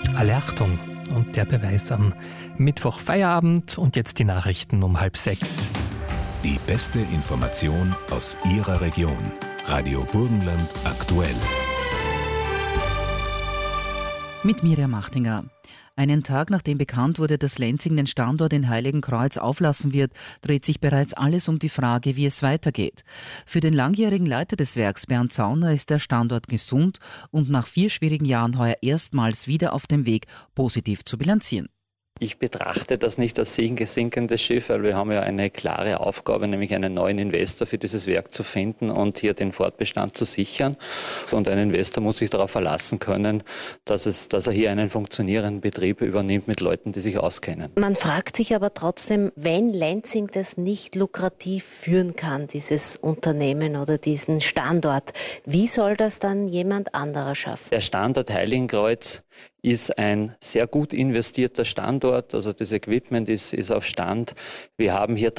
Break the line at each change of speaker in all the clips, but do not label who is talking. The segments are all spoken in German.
Alle Achtung! Und der Beweis am Mittwoch Feierabend und jetzt die Nachrichten um 5:30.
Die beste Information aus Ihrer Region. Radio Burgenland aktuell.
Mit Miriam Achtinger. Einen Tag nachdem bekannt wurde, dass Lenzing den Standort in Heiligenkreuz auflassen wird, dreht sich bereits alles um die Frage, wie es weitergeht. Für den langjährigen Leiter des Werks, Bernd Zauner, ist der Standort gesund und nach 4 schwierigen Jahren heuer erstmals wieder auf dem Weg, positiv zu bilanzieren.
Ich betrachte das nicht als sinkendes Schiff, weil wir haben ja eine klare Aufgabe, nämlich einen neuen Investor für dieses Werk zu finden und hier den Fortbestand zu sichern. Und ein Investor muss sich darauf verlassen können, dass er hier einen funktionierenden Betrieb übernimmt mit Leuten, die sich auskennen.
Man fragt sich aber trotzdem, wenn Lenzing das nicht lukrativ führen kann, dieses Unternehmen oder diesen Standort, wie soll das dann jemand anderer schaffen? Der
Standort Heiligenkreuz ist ein sehr gut investierter Standort, also das Equipment ist auf Stand. Wir haben hier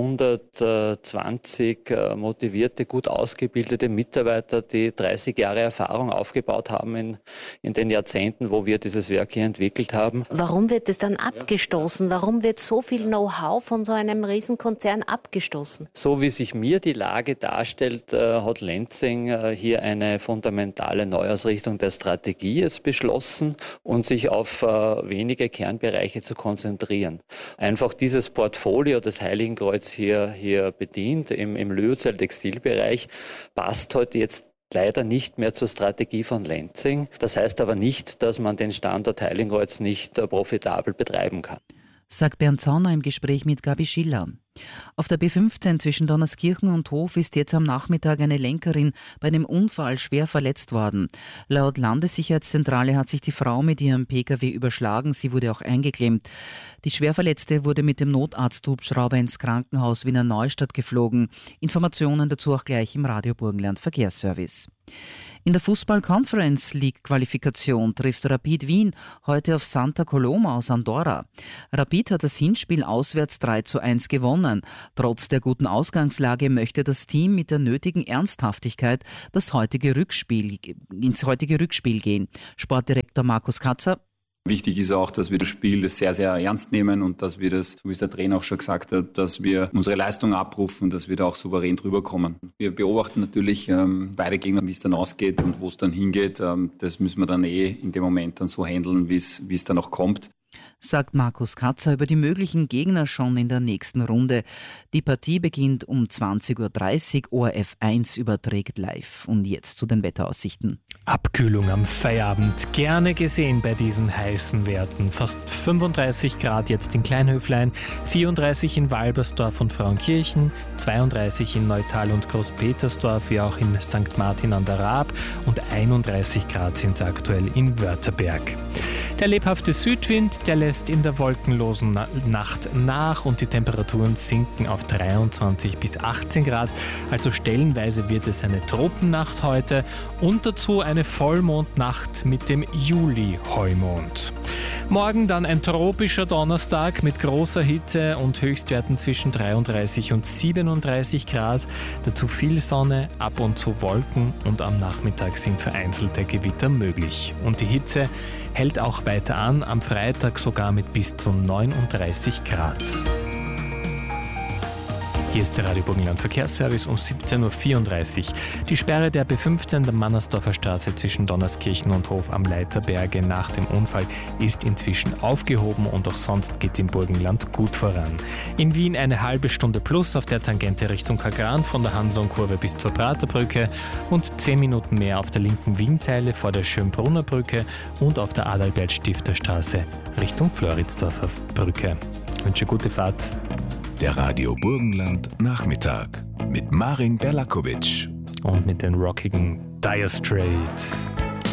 320 motivierte, gut ausgebildete Mitarbeiter, die 30 Jahre Erfahrung aufgebaut haben in den Jahrzehnten, wo wir dieses Werk hier entwickelt haben.
Warum wird es dann abgestoßen? Warum wird so viel Know-how von so einem Riesenkonzern abgestoßen?
So wie sich mir die Lage darstellt, hat Lenzing hier eine fundamentale Neuausrichtung der Strategie jetzt beschlossen und sich auf wenige Kernbereiche zu konzentrieren. Einfach dieses Portfolio, das Heiligenkreuz hier bedient, im Lyocell-Textilbereich, passt heute jetzt leider nicht mehr zur Strategie von Lenzing. Das heißt aber nicht, dass man den Standort Heiligenkreuz nicht profitabel betreiben kann.
Sagt Bernd Zauner im Gespräch mit Gabi Schiller. Auf der B15 zwischen Donnerskirchen und Hof ist jetzt am Nachmittag eine Lenkerin bei einem Unfall schwer verletzt worden. Laut Landessicherheitszentrale hat sich die Frau mit ihrem Pkw überschlagen, sie wurde auch eingeklemmt. Die Schwerverletzte wurde mit dem Notarzthubschrauber ins Krankenhaus Wiener Neustadt geflogen. Informationen dazu auch gleich im Radio Burgenland Verkehrsservice. In der Fußball-Conference-League-Qualifikation trifft Rapid Wien heute auf Santa Coloma aus Andorra. Rapid hat das Hinspiel auswärts 3:1 gewonnen. Trotz der guten Ausgangslage möchte das Team mit der nötigen Ernsthaftigkeit ins heutige Rückspiel gehen. Sportdirektor Markus Katzer:
Wichtig ist auch, dass wir das Spiel sehr, sehr ernst nehmen und dass wir das, so wie es der Trainer auch schon gesagt hat, dass wir unsere Leistung abrufen, dass wir da auch souverän drüber kommen. Wir beobachten natürlich beide Gegner, wie es dann ausgeht und wo es dann hingeht. Das müssen wir dann in dem Moment dann so handeln, wie es dann auch kommt.
Sagt Markus Katzer über die möglichen Gegner schon in der nächsten Runde. Die Partie beginnt um 20:30 Uhr. ORF 1 überträgt live. Und jetzt zu den Wetteraussichten.
Abkühlung am Feierabend, gerne gesehen bei diesen heißen Werten. Fast 35 Grad jetzt in Kleinhöflein, 34 in Walbersdorf und Frauenkirchen, 32 in Neutal und Großpetersdorf, wie auch in St. Martin an der Raab und 31 Grad sind aktuell in Wörtherberg. Der lebhafte Südwind, der lässt in der wolkenlosen Nacht nach und die Temperaturen sinken auf 23 bis 18 Grad. Also stellenweise wird es eine Tropennacht heute und dazu eine Vollmondnacht mit dem Juli-Heumond. Morgen dann ein tropischer Donnerstag mit großer Hitze und Höchstwerten zwischen 33 und 37 Grad. Dazu viel Sonne, ab und zu Wolken und am Nachmittag sind vereinzelte Gewitter möglich. Und die Hitze hält auch weiter an, am Freitag sogar mit bis zu 39 Grad. Hier ist der Radio Burgenland Verkehrsservice um 17:34 Uhr. Die Sperre der B15 der Mannersdorfer Straße zwischen Donnerskirchen und Hof am Leiterberge nach dem Unfall ist inzwischen aufgehoben und auch sonst geht es im Burgenland gut voran. In Wien eine halbe Stunde plus auf der Tangente Richtung Kagran von der Hanson-Kurve bis zur Praterbrücke und 10 Minuten mehr auf der linken Wienzeile vor der Schönbrunner Brücke und auf der Adalbert-Stifter-Straße Richtung Floridsdorfer Brücke. Ich wünsche gute Fahrt.
Der Radio Burgenland Nachmittag mit Marin Berlakovic.
Und mit den rockigen Dire Straits.